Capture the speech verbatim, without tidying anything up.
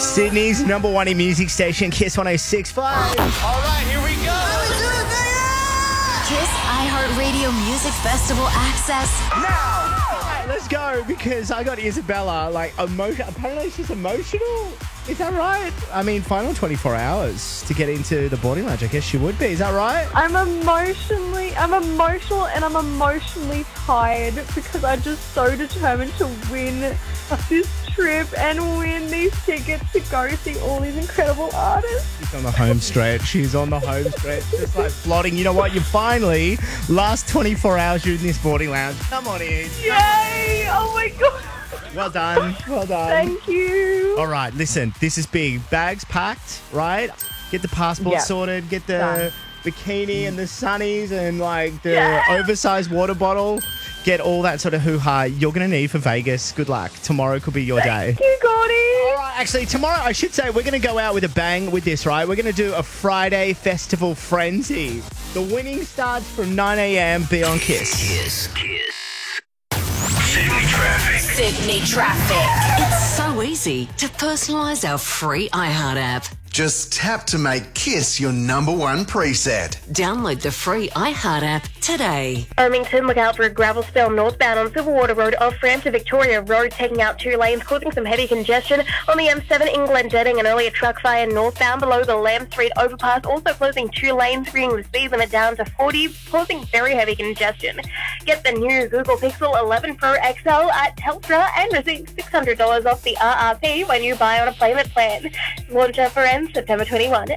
Sydney's number one in music station, Kiss one oh six point five. All right, here we go. Kiss iHeartRadio Music Festival access Now! All right, let's go, because I got Isabella, like, emotion. Apparently she's emotional. Is that right? I mean, final twenty-four hours to get into the boarding lounge. I guess she would be. Is that right? I'm emotionally, I'm emotional and I'm emotionally tired because I'm just so determined to win this trip and win these tickets to go see all these incredible artists. She's on the home stretch. She's on the home stretch. Just like plotting. You know what? You finally, last twenty-four hours, you're in this boarding lounge. Come on in. Yay! Oh my God. Well done. Well done. Thank you. All right, listen, this is big. Bags packed, right? Get the passport Yeah. sorted, get the Done. bikini and the sunnies and like the Yeah. oversized water bottle. Get all that sort of hoo-ha you're going to need for Vegas. Good luck. Tomorrow could be your day. Thank you, Gordy. All right, actually, tomorrow, I should say, we're going to go out with a bang with this, right? We're going to do a Friday festival frenzy. The winning starts from nine a.m. Be on Kiss. Kiss, Kiss. Sydney traffic. Sydney traffic. It's so easy to personalise our free iHeart app. Just tap to make Kiss your number one preset. Download the free iHeart app today. Ermington, look out for a gravel spill northbound on Silverwater Road off ramp to Victoria Road, taking out two lanes, causing some heavy congestion. On the M seven, England jetting an earlier truck fire northbound below the Lamb Street overpass, also closing two lanes, bringing the speed limit down to forty, causing very heavy congestion. Get the new Google Pixel eleven Pro X L at Telstra and receive six hundred dollars off the R R P when you buy on a payment plan. Launch for ends September twenty-first.